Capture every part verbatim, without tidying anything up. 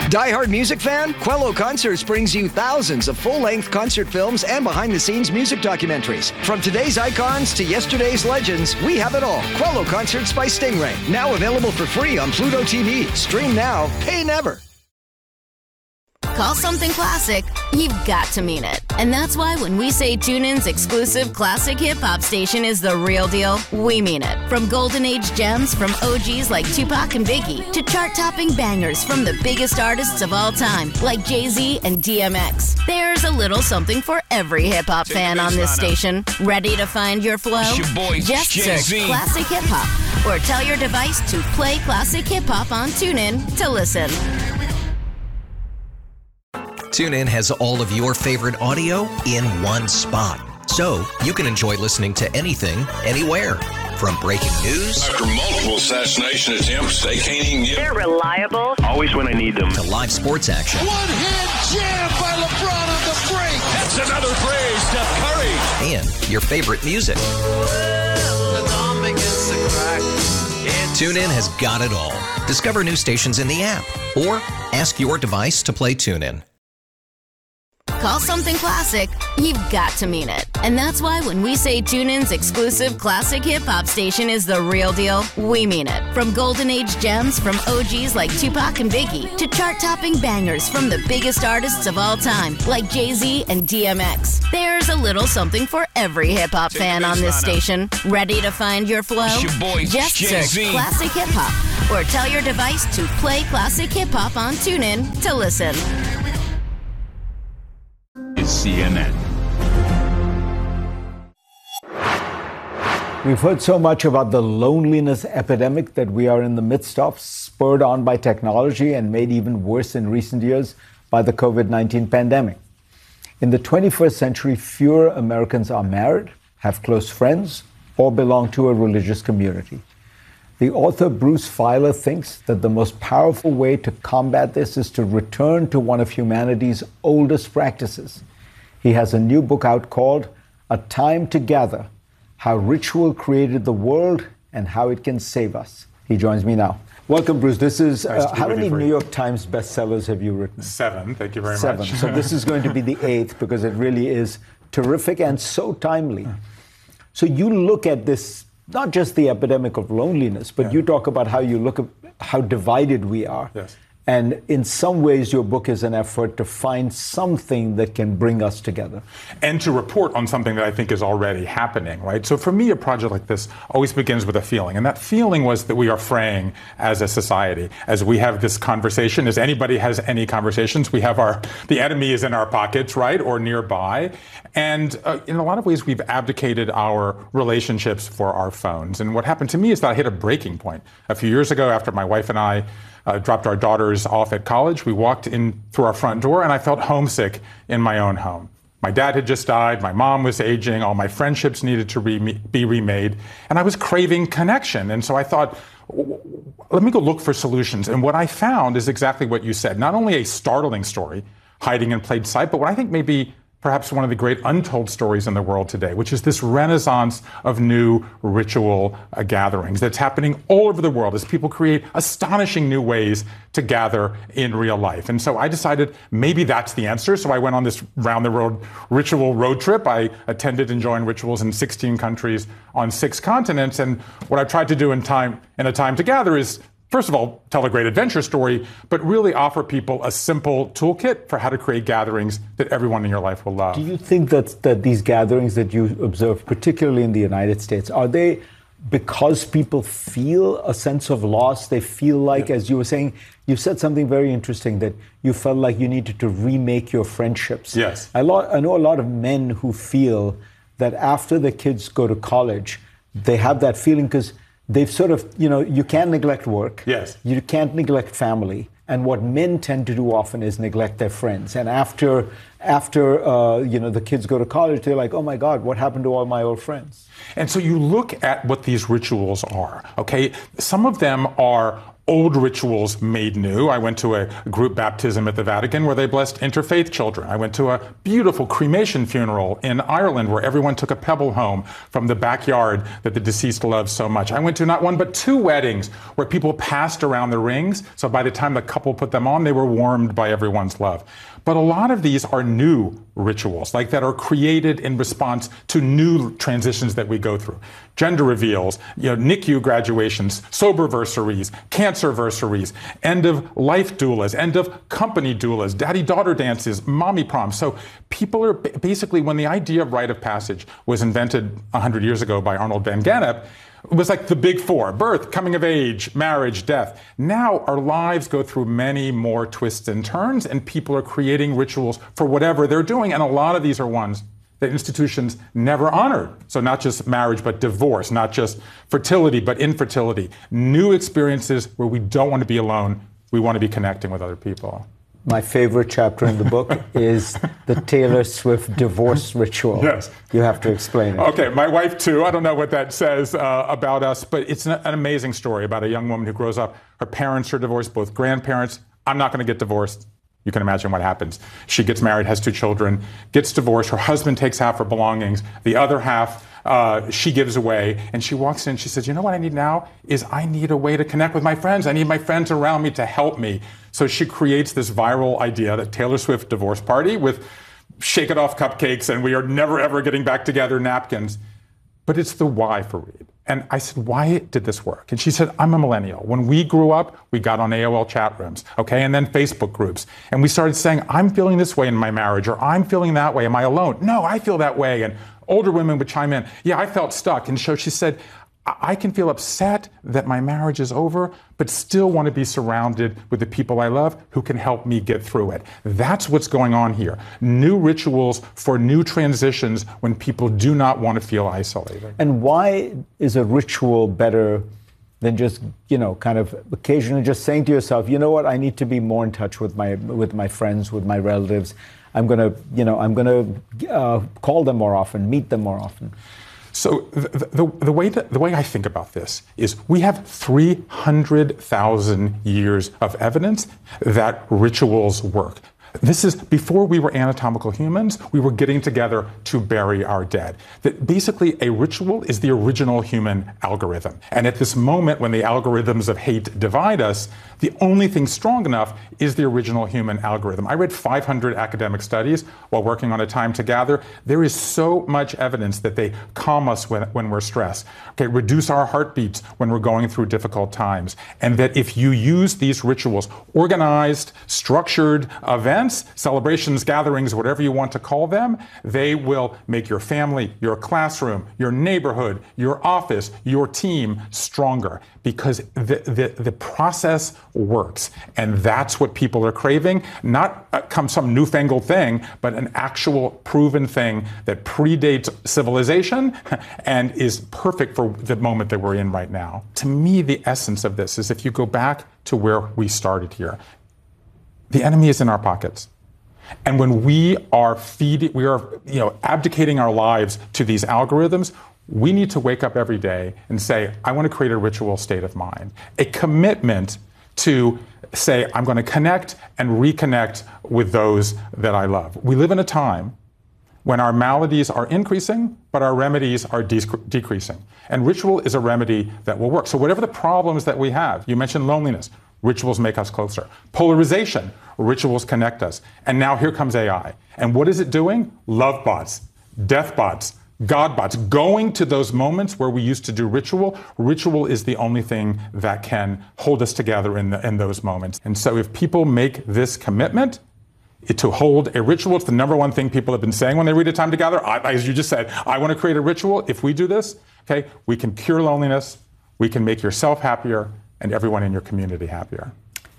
Die-hard music fan? Quello Concerts brings you thousands of full-length concert films and behind-the-scenes music documentaries. From today's icons to yesterday's legends, we have it all. Quello Concerts by Stingray. Now available for free on Pluto T V. Stream now, pay never. Call something classic, you've got to mean it. And that's why when we say TuneIn's exclusive classic hip-hop station is the real deal, we mean it. From golden age gems from O Gs like Tupac and Biggie to chart-topping bangers from the biggest artists of all time like Jay-Z and D M X. There's a little something for every hip-hop fan on this station. Ready to find your flow? Your boy, Just Jay-Z. search Classic Hip Hop or tell your device to play Classic Hip Hop on TuneIn to listen. TuneIn has all of your favorite audio in one spot, so you can enjoy listening to anything, anywhere. From breaking news after multiple assassination attempts, they can't even get. They're reliable. Always when I need them. To live sports action. One-hand jam by LeBron on the break. That's another phrase, Steph Curry. And your favorite music. TuneIn has got it all. Discover new stations in the app or ask your device to play TuneIn. Call something classic, you've got to mean it. And that's why when we say TuneIn's exclusive classic hip-hop station is the real deal, we mean it. From golden age gems from O Gs like Tupac and Biggie to chart-topping bangers from the biggest artists of all time like Jay-Z and D M X. There's a little something for every hip-hop fan on this station. Ready to find your flow? Your boy, Just Jay-Z. search Classic Hip Hop or tell your device to play Classic Hip Hop on TuneIn to listen. C N N. We've heard so much about the loneliness epidemic that we are in the midst of, spurred on by technology and made even worse in recent years by the COVID nineteen pandemic. In the twenty-first century, fewer Americans are married, have close friends, or belong to a religious community. The author Bruce Feiler thinks that the most powerful way to combat this is to return to one of humanity's oldest practices. He has a new book out called A Time to Gather: How Ritual Created the World and How It Can Save Us. He joins me now. Welcome, Bruce. This is, nice uh, how many you, New York Times bestsellers have you written? Seven. Thank you very Seven. much. So this is going to be the eighth because it really is terrific and so timely. So you look at this, not just the epidemic of loneliness, but yeah. you talk about how you look at how divided we are. Yes. And in some ways, your book is an effort to find something that can bring us together. And to report on something that I think is already happening, right? So for me, a project like this always begins with a feeling. And that feeling was that we are fraying as a society. As we have this conversation, as anybody has any conversations, we have our, the enemy is in our pockets, right? Or nearby. And uh, in a lot of ways, we've abdicated our relationships for our phones. And what happened to me is that I hit a breaking point. A few years ago, after my wife and I Uh, dropped our daughters off at college, we walked in through our front door and I felt homesick in my own home. My dad had just died, my mom was aging, all my friendships needed to re- be remade, and I was craving connection. And so I thought, let me go look for solutions. And what I found is exactly what you said. Not only a startling story hiding in plain sight, but what I think may be perhaps one of the great untold stories in the world today, which is this renaissance of new ritual uh, gatherings that's happening all over the world as people create astonishing new ways to gather in real life. And so I decided maybe that's the answer. So I went on this round-the-world ritual road trip. I attended and joined rituals in sixteen countries on six continents. And what I tried to do in time in A Time to Gather is, first of all, tell a great adventure story, but really offer people a simple toolkit for how to create gatherings that everyone in your life will love. Do you think that, that these gatherings that you observe, particularly in the United States, are they because people feel a sense of loss? They feel like, yeah. as you were saying, you said something very interesting, that you felt like you needed to remake your friendships. Yes. I, lo- I know a lot of men who feel that after the kids go to college, they have that feeling because they've sort of, you know, you can't neglect work. Yes. You can't neglect family. And what men tend to do often is neglect their friends. And after, after uh, you know, the kids go to college, they're like, oh my God, what happened to all my old friends? And so you look at what these rituals are, okay? Some of them are old rituals made new. I went to a group baptism at the Vatican where they blessed interfaith children. I went to a beautiful cremation funeral in Ireland where everyone took a pebble home from the backyard that the deceased loved so much. I went to not one but two weddings where people passed around the rings, so by the time the couple put them on, they were warmed by everyone's love. But a lot of these are new rituals, like that are created in response to new transitions that we go through. Gender reveals, you know, N I C U graduations, soberversaries, cancerversaries, end of life doulas, end of company doulas, daddy-daughter dances, mommy proms. So people are basically, when the idea of rite of passage was invented one hundred years ago by Arnold van Gennep, it was like the big four: birth, coming of age, marriage, death. Now our lives go through many more twists and turns, and people are creating rituals for whatever they're doing. And a lot of these are ones that institutions never honored. So not just marriage, but divorce, not just fertility, but infertility. New experiences where we don't want to be alone. We want to be connecting with other people. My favorite chapter in the book is the Taylor Swift divorce ritual. Yes. You have to explain it. Okay, my wife too. I don't know what that says uh, about us, but it's an, an amazing story about a young woman who grows up. Her parents are divorced, both grandparents. I'm not going to get divorced. You can imagine what happens. She gets married, has two children, gets divorced. Her husband takes half her belongings. The other half uh, she gives away. And she walks in, she says, you know what I need now is I need a way to connect with my friends. I need my friends around me to help me. So she creates this viral idea, that Taylor Swift divorce party with shake it off cupcakes and we are never ever getting back together napkins. But it's the why for Reed. And I said, why did this work? And she said, I'm a millennial. When we grew up, we got on A O L chat rooms, okay, and then Facebook groups. And we started saying, I'm feeling this way in my marriage, or I'm feeling that way. Am I alone? No, I feel that way. And older women would chime in, yeah, I felt stuck. And so she said, I can feel upset that my marriage is over, but still want to be surrounded with the people I love who can help me get through it. That's what's going on here. New rituals for new transitions when people do not want to feel isolated. And why is a ritual better than just, you know, kind of occasionally just saying to yourself, you know what, I need to be more in touch with my with my friends, with my relatives. I'm going to, you know, I'm going to uh, call them more often, meet them more often. So the, the, the, way that, the way I think about this is we have three hundred thousand years of evidence that rituals work. This is before we were anatomical humans, we were getting together to bury our dead. That basically a ritual is the original human algorithm. And at this moment when the algorithms of hate divide us, the only thing strong enough is the original human algorithm. I read five hundred academic studies while working on A Time to Gather. There is so much evidence that they calm us when, when we're stressed, okay, reduce our heartbeats when we're going through difficult times. And that if you use these rituals, organized, structured events, celebrations, gatherings, whatever you want to call them, they will make your family, your classroom, your neighborhood, your office, your team stronger, because the, the, the process works. And that's what people are craving, not uh, come some newfangled thing, but an actual proven thing that predates civilization and is perfect for the moment that we're in right now. To me, the essence of this is if you go back to where we started here, the enemy is in our pockets. And when we are feeding, we are, you know, abdicating our lives to these algorithms, we need to wake up every day and say, I want to create a ritual state of mind, a commitment to say, I'm going to connect and reconnect with those that I love. We live in a time when our maladies are increasing, but our remedies are de- decreasing. And ritual is a remedy that will work. So whatever the problems that we have, you mentioned loneliness, rituals make us closer. Polarization, rituals connect us. And now here comes A I. And what is it doing? Love bots, death bots, God bots, going to those moments where we used to do ritual. Ritual is the only thing that can hold us together in, the, in those moments. And so if people make this commitment to hold a ritual, it's the number one thing people have been saying when they read A Time to Gather. I, as you just said, I want to create a ritual. If we do this, okay, we can cure loneliness, we can make yourself happier, and everyone in your community happier.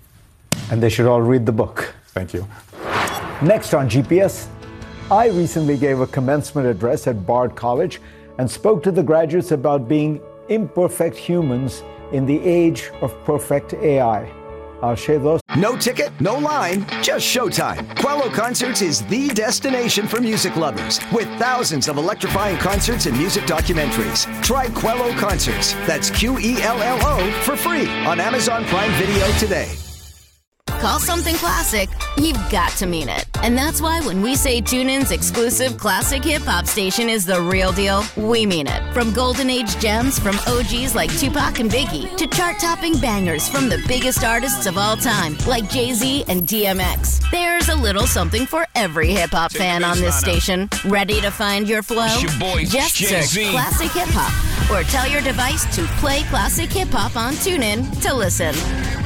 And they should all read the book. Thank you. Next on G P S, I recently gave a commencement address at Bard College and spoke to the graduates about being imperfect humans in the age of perfect A I. I'll share those. No ticket, no line, just showtime. Quello Concerts is the destination for music lovers with thousands of electrifying concerts and music documentaries. Try Quello Concerts, that's Q E L L O, for free on Amazon Prime Video today. Call something classic, you've got to mean it. And that's why when we say TuneIn's exclusive classic hip-hop station is the real deal, we mean it. From golden age gems from O Gs like Tupac and Biggie to chart-topping bangers from the biggest artists of all time like Jay-Z and D M X. There's a little something for every hip-hop fan on this station. Ready to find your flow? It's your boy, Just search Jay-Z. Classic Hip Hop or tell your device to play Classic Hip Hop on TuneIn to listen.